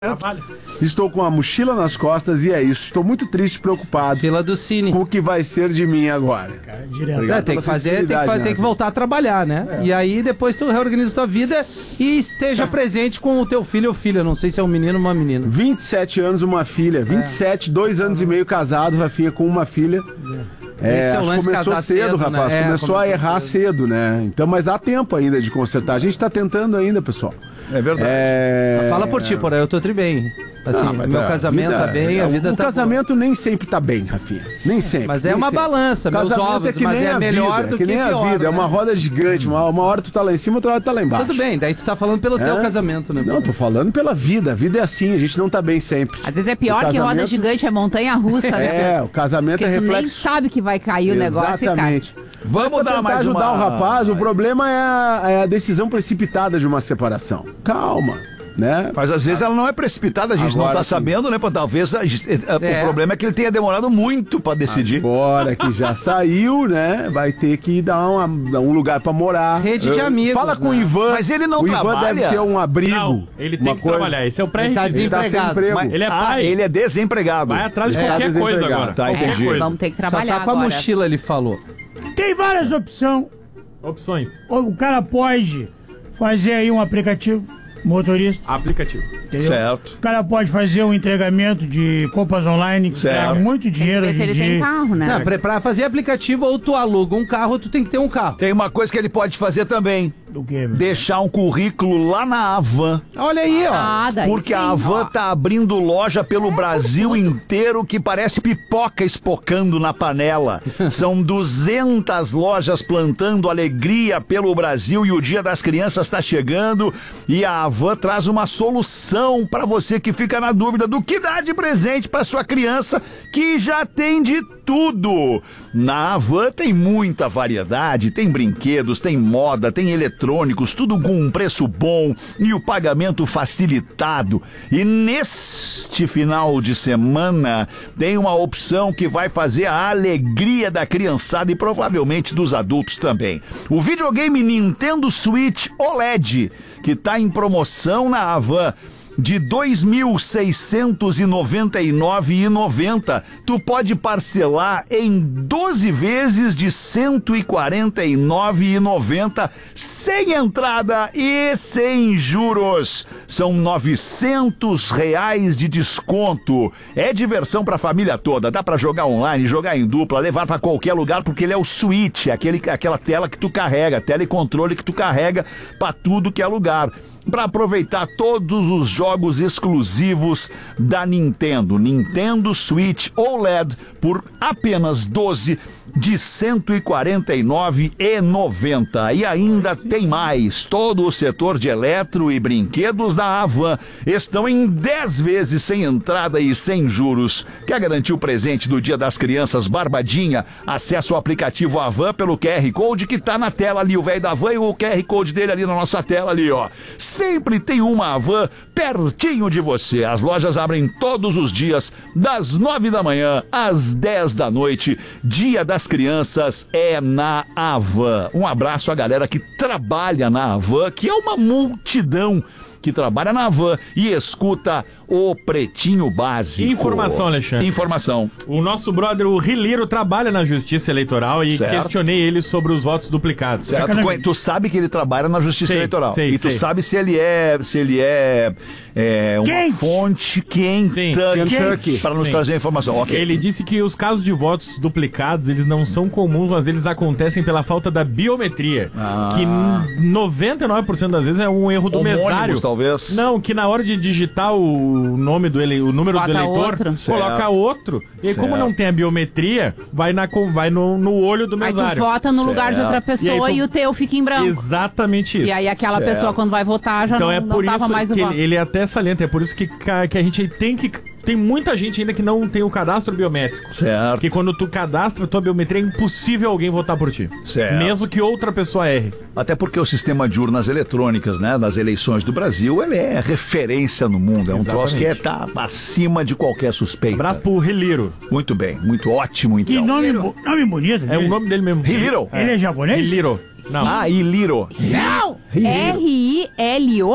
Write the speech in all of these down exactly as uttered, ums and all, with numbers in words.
Trabalho. Estou com a mochila nas costas e é isso. Estou muito triste e preocupado. Fila do Cine. Com o que vai ser de mim agora. Cara, direto. É, tem que fazer, tem que, fazer, né? Tem que voltar a trabalhar, né? É. E aí depois tu reorganiza tua vida e esteja é. presente com o teu filho ou filha. Não sei se é um menino ou uma menina. vinte e sete anos, uma filha. vinte e sete, é. dois anos e meio casado, Rafinha, com uma filha. É, Esse é o lance, começou cedo, cedo, rapaz. Né? Começou é, a errar cedo. cedo, né? Então, mas há tempo ainda de consertar. A gente tá tentando ainda, pessoal. É verdade. É... Fala por ti, porra, eu tô tri bem. Assim, ah, meu casamento vida, tá bem, a vida o tá O casamento boa. nem sempre tá bem, Rafinha. Nem sempre. Mas é nem uma sempre. balança, meus ovos, é mas é melhor vida, do é que, que nem pior, a vida, né? é uma roda gigante. Uma, uma hora tu tá lá em cima, outra hora tu tá lá embaixo. Tudo bem, daí tu tá falando pelo é? teu casamento, né? Não, tô falando pela vida. A vida é assim, a gente não tá bem sempre. Às vezes é pior que roda gigante, é montanha-russa, né? É, o casamento Porque é reflexo. Tu nem sabe que vai cair o negócio. Exatamente. Vamos dar mais ajudar uma... o rapaz, o problema é a, é a decisão precipitada de uma separação. Calma. Né? Mas às vezes ela não é precipitada, a gente Agora, não tá sim. sabendo, né? Talvez a, a, é. o problema é que ele tenha demorado muito pra decidir. Agora que já saiu, né? Vai ter que dar, uma, dar um lugar pra morar. Rede de Eu, amigos. Fala com né? o Ivan. Mas ele não o trabalha. O Ivan deve ter um abrigo. Não, ele tem que coisa. trabalhar. Esse é o pré Ele tá desempregado. Ele, tá ele é pai. Ah, ele é desempregado. Vai atrás de é. qualquer coisa agora. Tá, é, entendi. Vamos ter que trabalhar Só tá com agora. a mochila, ele falou. Tem várias opções. Opções. O cara pode fazer aí um aplicativo, motorista. Aplicativo. Entendeu? Certo. O cara pode fazer um entregamento de compras online, que certo. dá muito dinheiro. Tem que ver se ele de... tem carro, né? Não, pra, pra fazer aplicativo, ou tu aluga um carro, ou tu tem que ter um carro. Tem uma coisa que ele pode fazer também. Do quê, meu? Deixar um currículo lá na Avan. Olha aí, ó. Ah, daí Porque sim. a Avan tá abrindo loja pelo é, Brasil inteiro que parece pipoca espocando na panela. São duzentas lojas plantando alegria pelo Brasil e o Dia das Crianças tá chegando e a Avan traz uma solução para você que fica na dúvida do que dar de presente para sua criança, que já tem de tudo. Na Avan tem muita variedade, tem brinquedos, tem moda, tem eletrônicos, tudo com um preço bom e o pagamento facilitado. E neste final de semana tem uma opção que vai fazer a alegria da criançada e provavelmente dos adultos também. O videogame Nintendo Switch O L E D, que está em promoção na Avan, de dois mil seiscentos e noventa e nove reais e noventa centavos, tu pode parcelar em doze vezes de cento e quarenta e nove reais e noventa centavos, sem entrada e sem juros. São novecentos reais de desconto. É diversão pra família toda. Dá pra jogar online, jogar em dupla, levar pra qualquer lugar, porque ele é o Switch, aquele, aquela tela que tu carrega, tela e controle que tu carrega pra tudo que é lugar. Para aproveitar todos os jogos exclusivos da Nintendo. Nintendo Switch O L E D por apenas doze de cento e quarenta e nove reais e noventa centavos. E ainda tem mais. Todo o setor de eletro e brinquedos da Avan estão em dez vezes sem entrada e sem juros. Quer garantir o presente do Dia das Crianças barbadinha? Acesse o aplicativo Avan pelo Q R Code que tá na tela ali. O velho da Avan e o Q R Code dele ali na nossa tela ali, ó. Sempre tem uma Avan pertinho de você. As lojas abrem todos os dias, das nove da manhã às dez da noite. Dia das Crianças é na Avan. Um abraço à galera que trabalha na Avan, que é uma multidão que trabalha na Avan e escuta o Pretinho Básico. Informação, Alexandre. Informação. O nosso brother, o Riliro, trabalha na Justiça Eleitoral e certo. questionei ele sobre os votos duplicados. Certo. Tu, tu sabe que ele trabalha na Justiça sei, Eleitoral. Sei, e tu sei. sabe se ele é, se ele é, é uma Quente. fonte quente para nos Sim. trazer a informação. Okay. Ele disse que os casos de votos duplicados, eles não são comuns, mas eles acontecem pela falta da biometria. Ah. Que noventa e nove por cento das vezes é um erro do Homônimos, mesário. talvez. Não, que na hora de digitar o nome do ele, o número Bota do eleitor, outro. coloca Certo. outro. E aí, como Certo. não tem a biometria, vai, na, vai no, no olho do Aí tu mesário. vota no Certo. lugar de outra E aí pessoa tu- e, o teu fica em branco. Exatamente isso. E aí aquela Certo. pessoa, quando vai votar, já Então não, é não por tava isso mais o que voto. ele, ele até salienta, é por isso que, ca- que a gente tem que... Tem muita gente ainda que não tem o cadastro biométrico. Certo. Porque quando tu cadastra a tua biometria, é impossível alguém votar por ti. Certo. Mesmo que outra pessoa erre. Até porque o sistema de urnas eletrônicas, né, das eleições do Brasil, ele é referência no mundo. É um Exatamente. troço que é, tá acima de qualquer suspeita. Abraço pro Riliro. Muito bem, muito ótimo Que então. nome, bo- nome bonito. É o dele. nome dele mesmo. Riliro. Ele é japonês? Riliro. Não. Ah, Iliro. Não! Riliro. R I L O?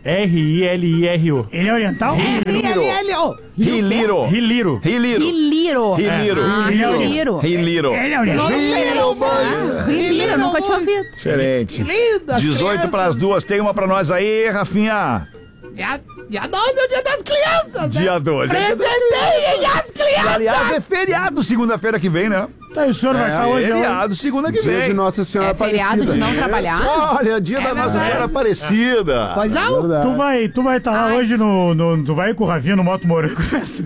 R I L I R O. Ele é oriental? Riliro. Riliro. Riliro. Riliro. Riliro. Riliro. Ah, Riliro. Riliro. Ele é oriental. Ah, Riliro, nunca tinha ouvido. Diferente. Linda. dezoito para as duas, tem uma pra nós aí, Rafinha. Dia, dia doze é o dia das crianças, né? Dia doze. Presenteiem as crianças. Aliás, é feriado segunda-feira que vem, né? Tá, e o senhor vai É estar hoje? feriado segunda que Dia de vem. Nossa Senhora É feriado Aparecida. de não trabalhar? Olha, dia da Nossa verdade. Senhora Aparecida. Pois não? Verdade. Tu vai tu vai estar lá Ai. hoje no, no... Tu vai com o Rafinha no Moto Morango.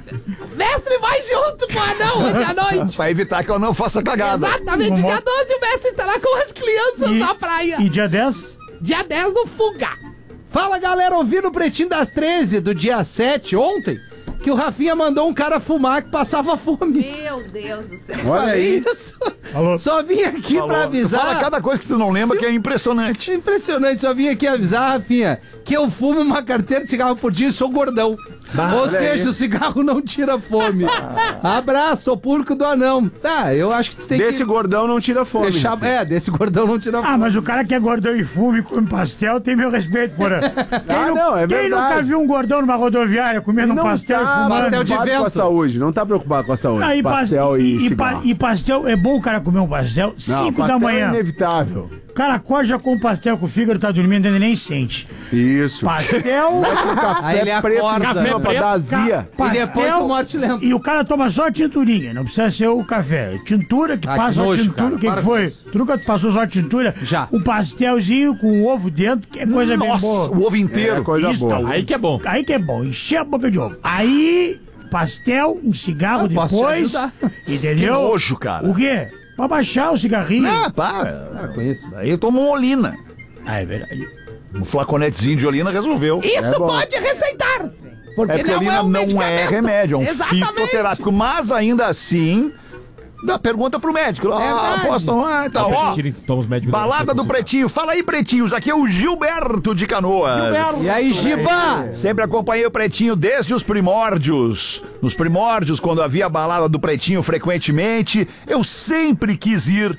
Mestre vai junto com o anão hoje à noite. Pra evitar que eu não faça cagada. Exatamente, No dia mo- doze o mestre estará com as crianças E- na praia. E dia dez? Dia dez no Fuga. Fala, galera, ouvi no Pretinho das treze do dia sete, ontem, que o Rafinha mandou um cara fumar que passava fome. Meu Deus do céu. Olha aí. Isso. Alô? Só vim aqui Falou. pra Tu avisar. fala cada coisa que tu não lembra que é impressionante. Impressionante, só vim aqui avisar, Rafinha, que eu fumo uma carteira de cigarro por dia e sou gordão. Ou olha seja, aí. o cigarro não tira fome. Abraço, sou público do anão. Tá, eu acho que tu tem Desse que gordão não tira fome. deixar... É, desse gordão não tira fome. Ah, mas o cara que é gordão e fuma e come pastel tem meu respeito, porra. Quem, Ah, nu- não, é quem verdade. nunca viu um gordão numa rodoviária comendo um Não pastel e tá fumando? pastel de preocupado com a vento. saúde. Não tá preocupado com a saúde. Ah, e, pas- pastel e, e, cigarro. pa- e pastel, é bom o cara comer um pastel Não, cinco da pastel manhã. é inevitável. O cara acorda com um pastel com o fígado, tá dormindo, ele nem sente. Isso. Pastel... Mete um café Aí ele preto acorda. em cima Café pra preto. dar azia. Ca- E depois pastel, o morte lento. E o cara toma só a tinturinha, não precisa ser o café. Tintura, que Ah, passa que a nojo, tintura. cara. O que, Para que com foi? isso. Tu nunca passou só a tintura? Já. Um pastelzinho com ovo dentro, que é coisa bem Nossa, boa. o ovo É inteiro. coisa Isso, boa. tá. Aí que é bom. Aí que é bom, encher a boca de ovo. Aí, pastel, um cigarro Eu posso te depois. ajudar. Entendeu? Que nojo, cara. O quê? Pra baixar o cigarrinho. Ah, para. Com isso. Aí eu tomo uma olina. Ah, é verdade. Um flaconetezinho de olina resolveu. Isso É bom. pode receitar. Porque, É porque não olina é um não é medicamento. remédio, é um Exatamente. fitoterápico. Mas ainda assim, dá pergunta pro médico. Ah, Verdade. posso tomar e tal. Ó, Tira sintomas médicos. balada do Pretinho. Fala aí, Pretinhos. Aqui é o Gilberto de Canoas. E aí, Giba? Sempre acompanhei o Pretinho desde os primórdios. Nos primórdios, quando havia balada do Pretinho frequentemente, eu sempre quis ir,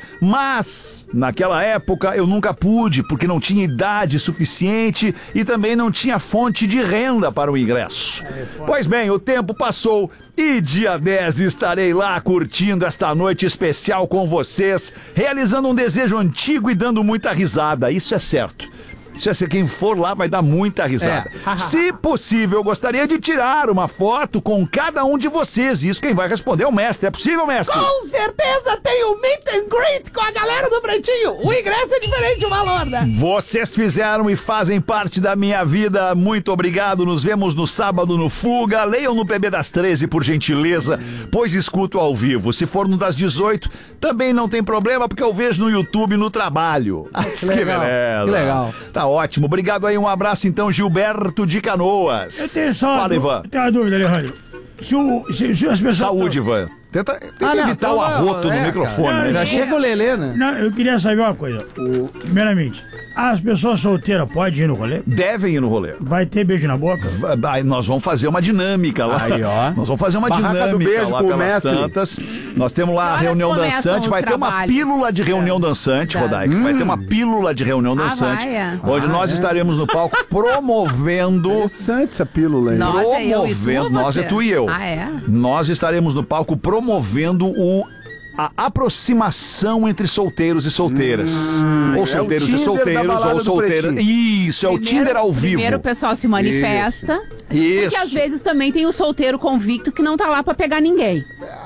mas naquela época eu nunca pude, porque não tinha idade suficiente e também não tinha fonte de renda para o ingresso. Pois bem, o tempo passou e dia dez estarei lá curtindo esta noite especial com vocês, realizando um desejo antigo e dando muita risada. Isso é certo. Se é quem for lá vai dar muita risada. É. Se possível, eu gostaria de tirar uma foto com cada um de vocês. Isso quem vai responder é o mestre. É possível, mestre? Com certeza tem o meet and greet com a galera do Pretinho. O ingresso é diferente o valor, né? Vocês fizeram e fazem parte da minha vida. Muito obrigado. Nos vemos no sábado no Fuga. Leiam no P B das treze, por gentileza, pois escuto ao vivo. Se for no das dezoito, também não tem problema, porque eu vejo no YouTube no trabalho. Ah, que, legal, beleza. que legal. Tá ótimo. Obrigado aí. Um abraço, então, Gilberto de Canoas. Eu tenho só. Fala, Ivan. Eu tenho uma dúvida, Alejandro. Se, o, se, se as pessoas. Saúde, Ivan. Tenta, tenta Ah, não, evitar então, o arroto é, no microfone. cara. né? Já É. chega o Lelê, né? Não, eu queria saber uma coisa. O, primeiramente, as pessoas solteiras podem ir no rolê? Devem ir no rolê. Vai ter beijo na boca? Vai, nós vamos fazer uma dinâmica lá. Aí, ó. Nós vamos fazer uma Barraca do dinâmica beijo lá com o pelas mestre. tantas. Nós temos lá a horas reunião começam dançante. os Vai ter uma trabalhos? pílula de reunião É. dançante, Tá. Rodaica. Vai ter uma pílula de reunião Ah, dançante. vai, é. Onde nós estaremos no palco promovendo. Interessante essa pílula aí. Nós é eu e tu promovendo. ou Nós você? é tu e eu. Ah, é? Nós estaremos no palco promovendo o. A aproximação entre solteiros e solteiras. ou é o solteiros e Tinder da solteiros, balada ou do solteiras. Pretinho. Isso, é o Primeiro- Tinder ao vivo. Primeiro o pessoal se manifesta. Isso. Porque às vezes também tem o solteiro convicto que não tá lá pra pegar ninguém.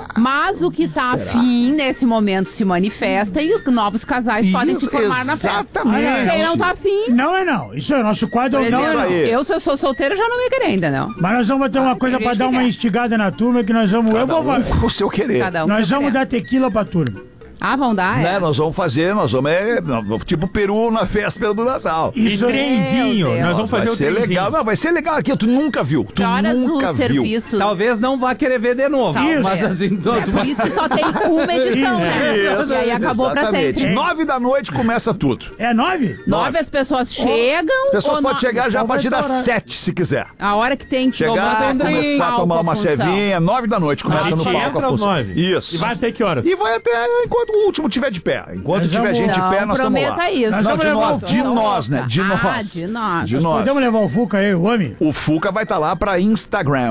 Mas o que tá afim nesse momento se manifesta e novos casais Isso, podem se formar na festa. exatamente. Quem não tá afim. Não é não. Isso é nosso quadro. Por Não é exemplo, não. aí. eu se eu sou solteiro já não ia querer ainda, não. Mas nós vamos ter uma Ah, coisa tem pra gente dar que uma quer. instigada na turma que nós vamos. Eu vou. Um com o seu querer. Cada um com Nós seu vamos criado. dar tequila pra turma. Ah, vão dar, é. Né, nós vamos fazer, nós vamos é, tipo peru na véspera do Natal. E Isso é. trenzinho. Meu Deus. Nós vamos Vai fazer o ser trenzinho. legal, não, vai ser legal aqui, tu nunca viu, tu Que horas nunca o viu. serviço? Talvez não vá querer ver de novo. Talvez. Mas assim, tu, É tu por isso que só tem uma edição, né? Isso, E aí acabou pra exatamente. sempre. Nove da noite começa tudo. É nove? Nove as pessoas chegam. As pessoas ou podem no- chegar já a Então vai partir das estourar. sete, se quiser. A hora que tem que Chegar, tomar um começar drink, a tomar uma função. cevinha, nove da noite começa A no gente palco. entra a às função. nove. Isso. E vai até que horas? E vai até enquanto enquanto o último tiver de pé. Enquanto Nós tiver vamos- gente de pé, Não, nós estamos lá. prometa isso. Não, Nós de vamos nós, levar o de Fuca. nós, né? De Ah, nós. de nós. De nós. Podemos levar o Fuca aí, o homem? O Fuca vai estar lá pra Instagram.